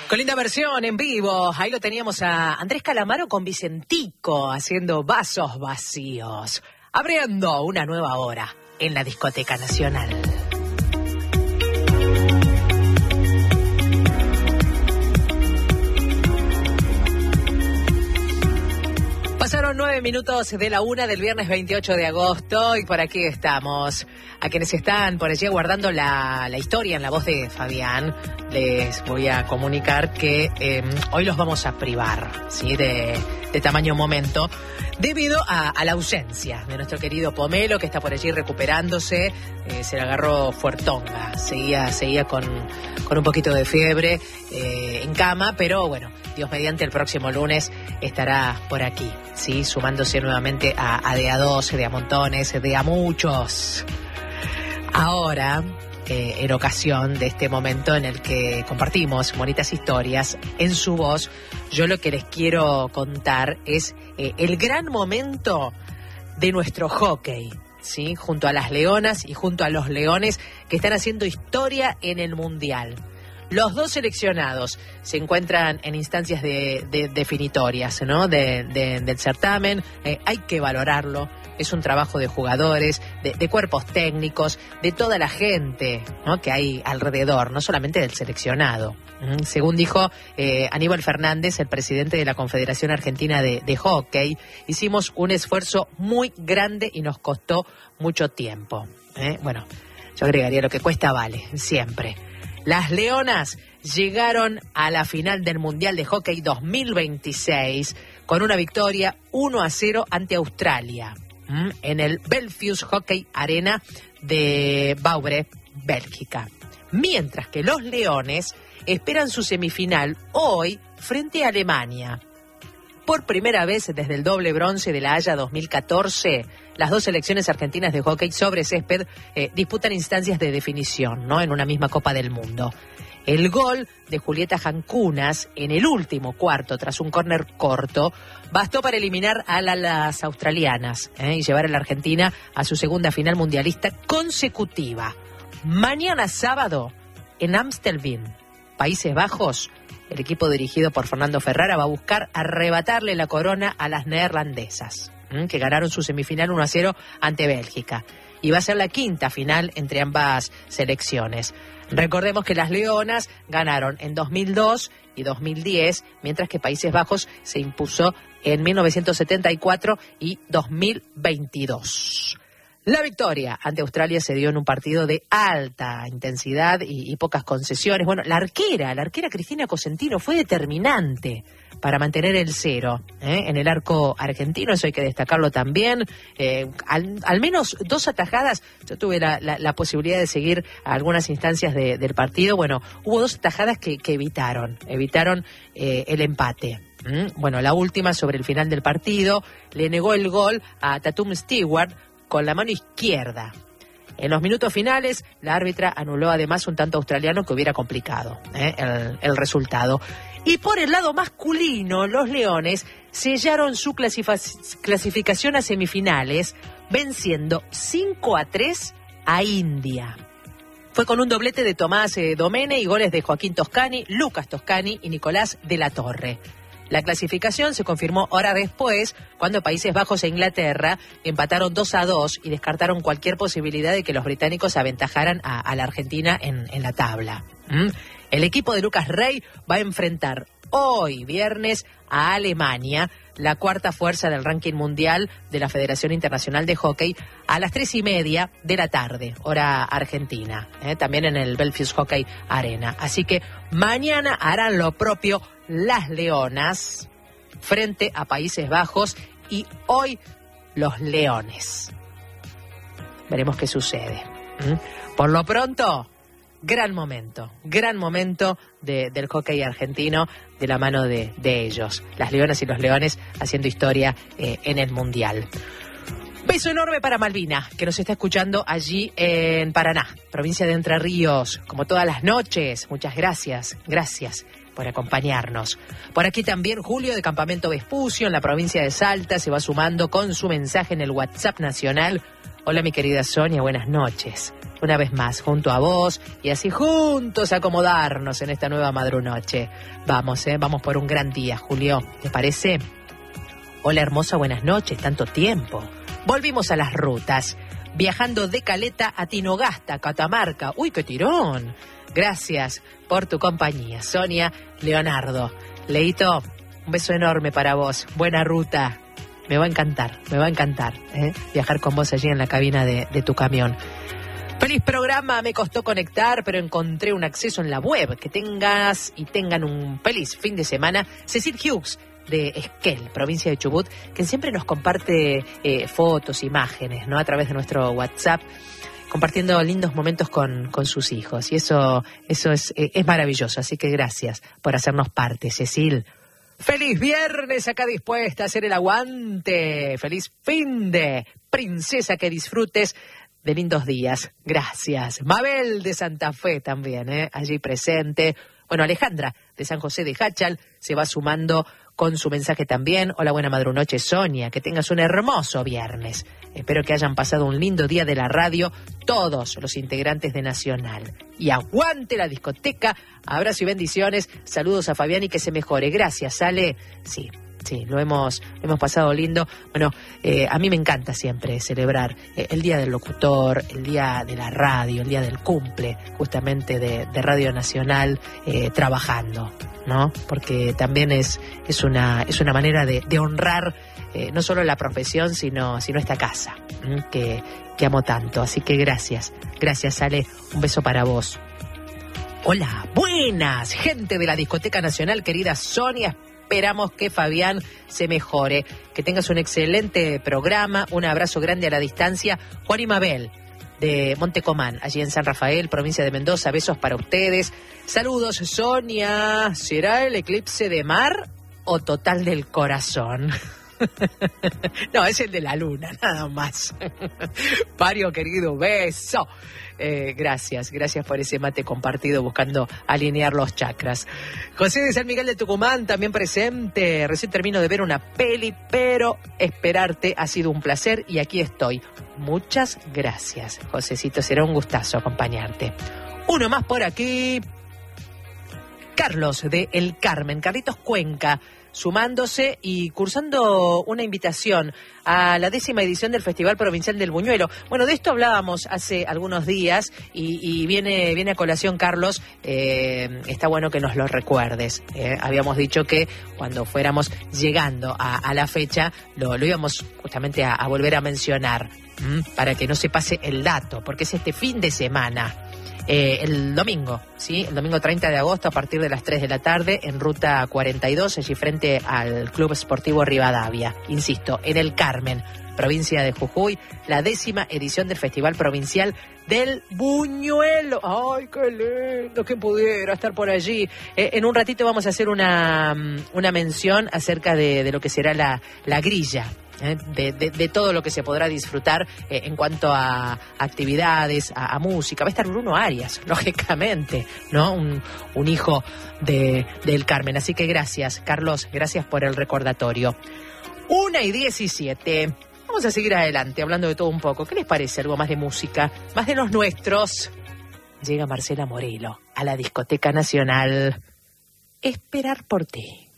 Con linda versión en vivo, ahí lo teníamos a Andrés Calamaro con Vicentico haciendo Vasos Vacíos, abriendo una nueva hora en la Discoteca Nacional. Pasaron 9 minutos de la 1 del viernes 28 de agosto y por aquí estamos. A quienes están por allí guardando la historia en la voz de Fabián, les voy a comunicar que hoy los vamos a privar, ¿sí? de tamaño momento, debido a la ausencia de nuestro querido Pomelo, que está por allí recuperándose. Se le agarró fuertonga, seguía con un poquito de fiebre en cama, pero bueno, Dios mediante, el próximo lunes estará por aquí, ¿sí? Sumándose nuevamente a de a 12, de a montones, de a muchos. Ahora, en ocasión de este momento en el que compartimos bonitas historias en su voz, yo lo que les quiero contar es el gran momento de nuestro hockey, ¿sí? Junto a las leonas y junto a los leones que están haciendo historia en el Mundial. Los dos seleccionados se encuentran en instancias definitorias, ¿no? del certamen. Hay que valorarlo. Es un trabajo de jugadores, de cuerpos técnicos, de toda la gente, ¿no? que hay alrededor, no solamente del seleccionado. Según dijo Aníbal Fernández, el presidente de la Confederación Argentina de Hockey, hicimos un esfuerzo muy grande y nos costó mucho tiempo. Bueno, yo agregaría, lo que cuesta vale, siempre. Las Leonas llegaron a la final del Mundial de Hockey 2026 con una victoria 1-0 ante Australia en el Belfius Hockey Arena de Vauvre, Bélgica. Mientras que los Leones esperan su semifinal hoy frente a Alemania. Por primera vez desde el doble bronce de La Haya 2014, las dos selecciones argentinas de hockey sobre césped disputan instancias de definición, ¿no? En una misma Copa del Mundo. El gol de Julieta Jancunas en el último cuarto, tras un córner corto, bastó para eliminar a las australianas y llevar a la Argentina a su segunda final mundialista consecutiva. Mañana sábado, en Amstelveen, Países Bajos, el equipo dirigido por Fernando Ferrara va a buscar arrebatarle la corona a las neerlandesas, que ganaron su semifinal 1-0 ante Bélgica. Y va a ser la quinta final entre ambas selecciones. Recordemos que las Leonas ganaron en 2002 y 2010, mientras que Países Bajos se impuso en 1974 y 2022. La victoria ante Australia se dio en un partido de alta intensidad y pocas concesiones. Bueno, la arquera Cristina Cosentino fue determinante para mantener el 0 en el arco argentino, eso hay que destacarlo también. Al menos 2 atajadas, yo tuve la posibilidad de seguir algunas instancias del partido. Bueno, hubo 2 atajadas que evitaron el empate. Bueno, la última sobre el final del partido le negó el gol a Tatum Stewart con la mano izquierda. En los minutos finales, la árbitra anuló además un tanto australiano que hubiera complicado el resultado. Y por el lado masculino, los Leones sellaron su clasificación a semifinales, venciendo 5-3 a India. Fue con un doblete de Tomás Domene y goles de Joaquín Toscani, Lucas Toscani y Nicolás de la Torre. La clasificación se confirmó horas después, cuando Países Bajos e Inglaterra empataron 2-2 y descartaron cualquier posibilidad de que los británicos aventajaran a la Argentina en la tabla. El equipo de Lucas Rey va a enfrentar hoy, viernes, a Alemania, la cuarta fuerza del ranking mundial de la Federación Internacional de Hockey, a las 3:30 de la tarde, hora argentina, también en el Belfius Hockey Arena. Así que mañana harán lo propio las Leonas frente a Países Bajos y hoy los Leones. Veremos qué sucede. Por lo pronto, gran momento del hockey argentino de la mano de ellos, las Leonas y los Leones haciendo historia en el Mundial. Beso enorme para Malvina, que nos está escuchando allí en Paraná, provincia de Entre Ríos, como todas las noches. Muchas gracias por acompañarnos. Por aquí también Julio de Campamento Vespucio, en la provincia de Salta, se va sumando con su mensaje en el WhatsApp nacional Hola mi querida Sonia, buenas noches. Una vez más, junto a vos y así juntos acomodarnos en esta nueva madrunoche. Vamos por un gran día, Julio, ¿te parece? Hola hermosa, buenas noches, tanto tiempo. Volvimos a las rutas, viajando de Caleta a Tinogasta, Catamarca. ¡Uy, qué tirón! Gracias por tu compañía, Sonia, Leonardo. Leito, un beso enorme para vos. Buena ruta. Me va a encantar, viajar con vos allí en la cabina de tu camión. Feliz programa, me costó conectar, pero encontré un acceso en la web. Que tengan un feliz fin de semana. Cecil Hughes, de Esquel, provincia de Chubut, que siempre nos comparte fotos, imágenes, ¿no? A través de nuestro WhatsApp, compartiendo lindos momentos con sus hijos. Y eso es maravilloso. Así que gracias por hacernos parte, Cecil. ¡Feliz viernes! Acá dispuesta a hacer el aguante. ¡Feliz fin de princesa! Que disfrutes de lindos días. Gracias. Mabel de Santa Fe también, allí presente. Bueno, Alejandra de San José de Jáchal se va sumando con su mensaje también. Hola, buena madrunoche, Sonia. Que tengas un hermoso viernes. Espero que hayan pasado un lindo día de la radio todos los integrantes de Nacional. Y aguante la discoteca. Abrazo y bendiciones. Saludos a Fabián y que se mejore. Gracias, Ale. Sí, lo hemos pasado lindo. Bueno, a mí me encanta siempre celebrar el Día del Locutor, el Día de la Radio, el Día del Cumple, justamente de Radio Nacional, trabajando, ¿no? Porque también es una manera de honrar no solo la profesión, sino esta casa, que amo tanto. Así que gracias, Ale, un beso para vos. Hola, buenas, gente de la Discoteca Nacional, querida Sonia. Esperamos que Fabián se mejore, que tengas un excelente programa, un abrazo grande a la distancia. Juan y Mabel de Montecomán, allí en San Rafael, provincia de Mendoza, besos para ustedes. Saludos, Sonia. ¿Será el eclipse de mar o total del corazón? No, es el de la luna, nada más. Pario, querido, beso. Gracias por ese mate compartido buscando alinear los chakras. José de San Miguel de Tucumán también presente. Recién termino de ver una peli, pero esperarte ha sido un placer y aquí estoy. Muchas gracias, Josecito, será un gustazo acompañarte. Uno más por aquí. Carlos de El Carmen, Carlitos Cuenca, sumándose y cursando una invitación a la 10ª edición del Festival Provincial del Buñuelo. Bueno, de esto hablábamos hace algunos días y viene a colación, Carlos. Está bueno que nos lo recuerdes. Habíamos dicho que cuando fuéramos llegando a la fecha lo íbamos justamente a volver a mencionar, para que no se pase el dato, porque es este fin de semana. El domingo, ¿sí? El domingo 30 de agosto a partir de las 3 de la tarde en Ruta 42, allí frente al Club Sportivo Rivadavia. Insisto, en El Carmen, provincia de Jujuy, la 10ª edición del Festival Provincial del Buñuelo. ¡Ay, qué lindo! Que pudiera estar por allí. En un ratito vamos a hacer una mención acerca de lo que será la grilla. De todo lo que se podrá disfrutar en cuanto a actividades, a música. Va a estar Bruno Arias, lógicamente, ¿no? Un hijo del Carmen. Así que gracias, Carlos, gracias por el recordatorio. 1:17. Vamos a seguir adelante, hablando de todo un poco. ¿Qué les parece? Algo más de música, más de los nuestros. Llega Marcela Morelo a la Discoteca Nacional. Esperar por ti.